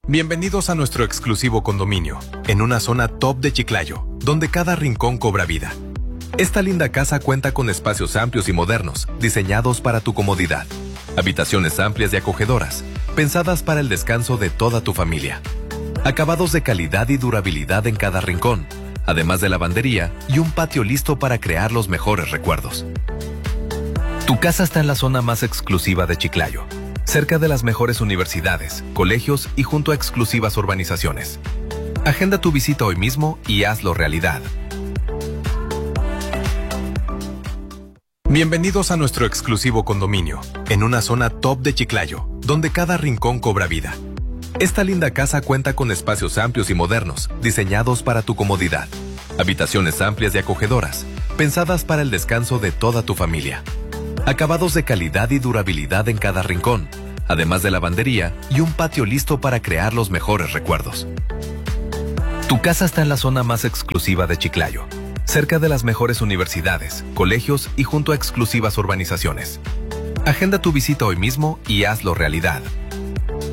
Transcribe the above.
Bienvenidos a nuestro exclusivo condominio, en una zona top de Chiclayo, donde cada rincón cobra vida. Esta linda casa cuenta con espacios amplios y modernos, diseñados para tu comodidad. Habitaciones amplias y acogedoras, pensadas para el descanso de toda tu familia. Acabados de calidad y durabilidad en cada rincón, además de lavandería y un patio listo para crear los mejores recuerdos. Tu casa está en la zona más exclusiva de Chiclayo, cerca de las mejores universidades, colegios y junto a exclusivas urbanizaciones. Agenda tu visita hoy mismo y hazlo realidad. Bienvenidos a nuestro exclusivo condominio, en una zona top de Chiclayo, donde cada rincón cobra vida. Esta linda casa cuenta con espacios amplios y modernos, diseñados para tu comodidad. Habitaciones amplias y acogedoras, pensadas para el descanso de toda tu familia. Acabados de calidad y durabilidad en cada rincón, además de lavandería y un patio listo para crear los mejores recuerdos. Tu casa está en la zona más exclusiva de Chiclayo, cerca de las mejores universidades, colegios y junto a exclusivas urbanizaciones. Agenda tu visita hoy mismo y hazlo realidad.